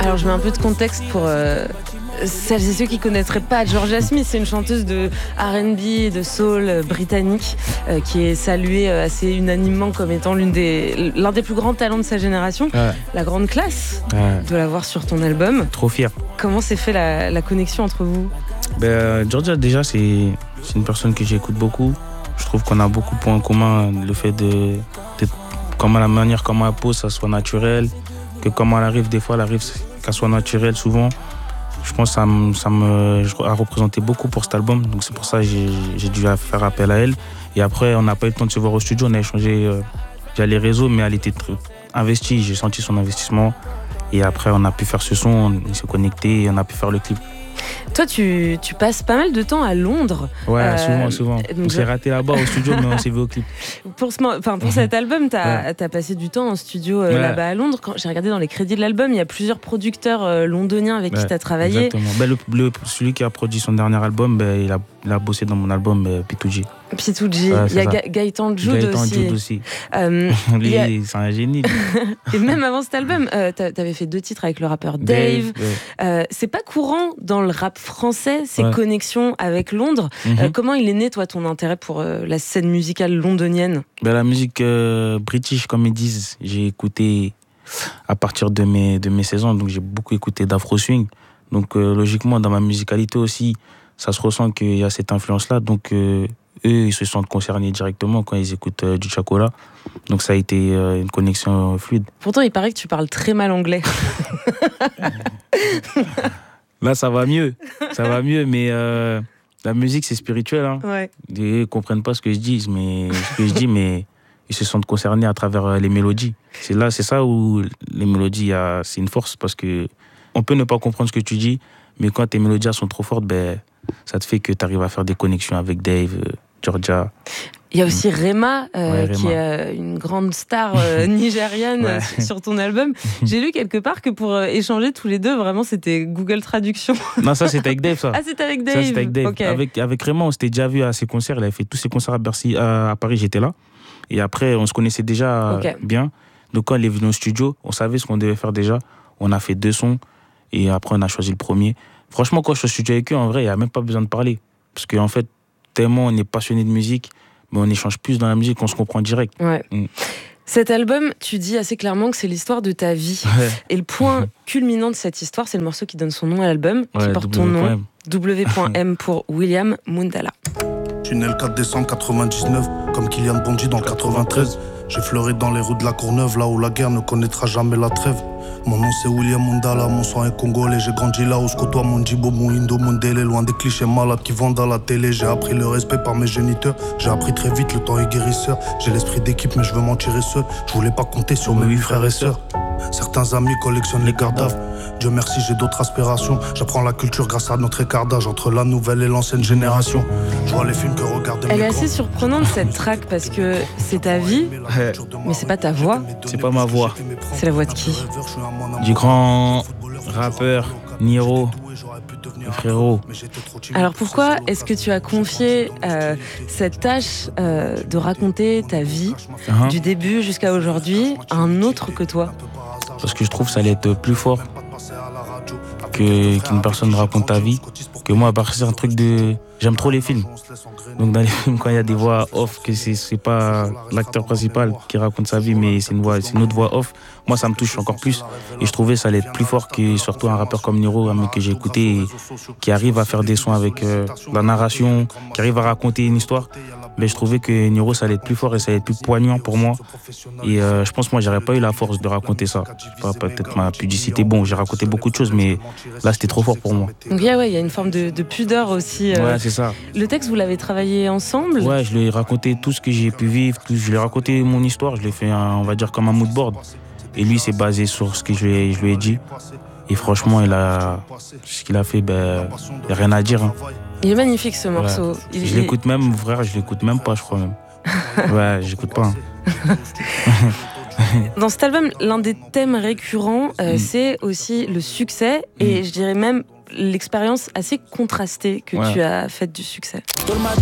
Alors je mets un peu de contexte pour celles et ceux qui connaîtraient pas Georgia Smith. C'est une chanteuse de R&B et de soul britannique qui est saluée assez unanimement comme étant l'un des plus grands talents de sa génération. Ouais. La grande classe de l'avoir sur ton album. Trop fier. Comment s'est fait la connexion entre vous? Georgia, déjà, c'est une personne que j'écoute beaucoup. Je trouve qu'on a beaucoup de points en commun. Le fait de comment la manière comment elle pose, ça soit naturel. Que comment elle arrive, des fois, qu'elle soit naturelle souvent. Je pense que ça a représenté beaucoup pour cet album. Donc c'est pour ça que j'ai dû faire appel à elle. Et après, on n'a pas eu le temps de se voir au studio. On a échangé via les réseaux, mais elle était investie. J'ai senti son investissement. Et après, on a pu faire ce son, on s'est connecté et on a pu faire le clip. Toi, tu passes pas mal de temps à Londres. Ouais, souvent. On s'est raté là-bas au studio, mais on s'est vu au clip. Pour cet album, t'as passé du temps en studio là-bas à Londres. Quand j'ai regardé dans les crédits de l'album, il y a plusieurs producteurs londoniens avec qui t'as travaillé. Exactement. Celui qui a produit son dernier album, il a bossé dans mon album P2G. P2G. Il y a Gaëtan Jude aussi. Lui, c'est un génie. Et même avant cet album, t'avais fait 2 titres avec le rappeur Dave. C'est pas courant dans le rap français, ces connexions avec Londres. Comment il est né, toi, ton intérêt pour la scène musicale londonienne? La musique british, comme ils disent, j'ai écouté à partir de mes 16 ans, donc j'ai beaucoup écouté d'Afro Swing. Donc logiquement, dans ma musicalité aussi, ça se ressent qu'il y a cette influence-là. Donc eux, ils se sentent concernés directement quand ils écoutent du Chacola. Donc ça a été une connexion fluide. Pourtant, il paraît que tu parles très mal anglais. Là, ça va mieux, mais la musique, c'est spirituel. Hein. Ouais. Ils ne comprennent pas ce que je dis, mais ils se sentent concernés à travers les mélodies. C'est ça où les mélodies, c'est une force, parce que on peut ne pas comprendre ce que tu dis, mais quand tes mélodies sont trop fortes, ça te fait que tu arrives à faire des connexions avec Dave, Georgia. Il y a aussi Rema, qui est une grande star nigériane sur ton album. J'ai lu quelque part que pour échanger tous les deux, vraiment, c'était Google Traduction. Non, ça, c'était avec Dave, ça. Ah, c'était avec Dave. Ça, c'était avec Dave. Okay. Avec Rema, on s'était déjà vu à ses concerts. Il avait fait tous ses concerts à Bercy, à Paris, j'étais là. Et après, on se connaissait déjà bien. Donc, quand il est venu au studio, on savait ce qu'on devait faire déjà. On a fait 2 sons. Et après, on a choisi le premier. Franchement, quand je suis au studio avec eux, en vrai, il n'y a même pas besoin de parler. Parce qu'en fait, tellement on est passionné de musique, mais on échange plus dans la musique, on se comprend direct. Ouais. Cet album, tu dis assez clairement que c'est l'histoire de ta vie. Ouais. Et le point culminant de cette histoire, c'est le morceau qui donne son nom à l'album, qui porte ton nom. W.M pour William Mundala. Je suis né le 4 décembre 99, comme Kylian Bondy dans le 93. J'ai fleuré dans les rues de la Courneuve, là où la guerre ne connaîtra jamais la trêve. Mon nom c'est William Mundala, mon sang est congolais. J'ai grandi là où je côtoie mon Djibo, mon Indo, mon Délé. Loin des clichés malades qui vendent à la télé. J'ai appris le respect par mes géniteurs. J'ai appris très vite, le temps est guérisseur. J'ai l'esprit d'équipe mais je veux m'en tirer seul. Je voulais pas compter sur mes 8 frères et sœurs. Certains amis collectionnent les gardaves. Dieu merci, j'ai d'autres aspirations. J'apprends la culture grâce à notre écart d'âge entre la nouvelle et l'ancienne génération. Je vois les films que regardent mes Elle est assez surprenante cette track parce que c'est ta vie, mais c'est pas ta voix. C'est pas ma voix. C'est la voix de qui? Du grand rappeur Niro, le frérot. Alors pourquoi est-ce que tu as confié cette tâche de raconter ta vie du début jusqu'à aujourd'hui à un autre que toi? Parce que je trouve que ça allait être plus fort qu'une personne raconte ta vie. Que moi, à part c'est un truc de... J'aime trop les films. Donc dans les films, quand il y a des voix off, que c'est pas l'acteur principal qui raconte sa vie, mais c'est une autre voix off, moi ça me touche encore plus. Et je trouvais que ça allait être plus fort que surtout un rappeur comme Niro, un mec que j'ai écouté, qui arrive à faire des sons avec la narration, qui arrive à raconter une histoire. Mais je trouvais que Niro, ça allait être plus fort et ça allait être plus poignant pour moi. Et je pense que moi, j'aurais pas eu la force de raconter ça. Peut-être ma pudicité. Bon, j'ai raconté beaucoup de choses, mais là, c'était trop fort pour moi. Donc, il y a une forme de pudeur aussi. Ouais, c'est ça. Le texte, vous l'avez travaillé ensemble? Ouais, je lui ai raconté tout ce que j'ai pu vivre. Je lui ai raconté mon histoire. Je l'ai fait, on va dire, comme un mood board. Et lui, c'est basé sur ce que je lui ai dit. Et franchement, ce qu'il a fait, il n'y a rien à dire. Hein. Il est magnifique ce morceau. Ouais. Je l'écoute même, frère, je l'écoute même pas, je crois même. Ouais, j'écoute pas. Dans cet album, l'un des thèmes récurrents, c'est aussi le succès et je dirais même l'expérience assez contrastée que tu as faite du succès.